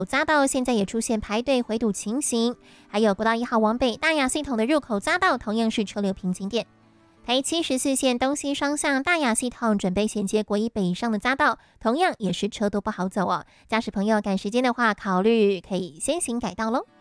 匝道现在也出现排队回堵情形，还有国道1号往北大雅系统的入口匝道同样是车流瓶颈点。台74线东西双向大雅系统准备衔接国一北上的匝道，同样也是车都不好走哦。驾驶朋友赶时间的话，考虑可以先行改道喽。